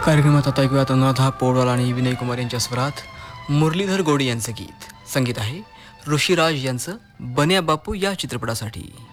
कार्यक्रमात आता ऐकूयात अनुराधा पौडवाल आणि विनय कुमार यांच्या स्वरात मुरलीधर गोडी यांचं गीत. संगीत आहे ऋषिराज यांचं बन्या बापू या चित्रपटासाठी.